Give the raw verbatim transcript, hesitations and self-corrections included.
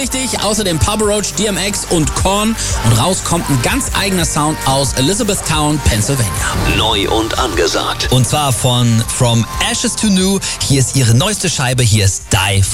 Richtig, außerdem Papa Roach, D M X und Korn. Und raus kommt ein ganz eigener Sound aus Elizabethtown, Pennsylvania. Neu und angesagt. Und zwar von From Ashes to New. Hier ist ihre neueste Scheibe, hier ist Die